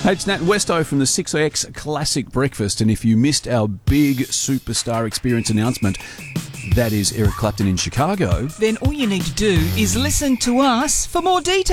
Hey, it's Nat and Westo from the 6X Classic Breakfast, and if you missed our big superstar experience announcement, that is Eric Clapton in Chicago, Then all you need to do is listen to us for more details.